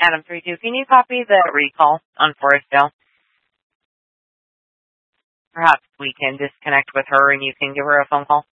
Adam 32, can you copy the recall on Forestdale? Perhaps we can disconnect with her and you can give her a phone call.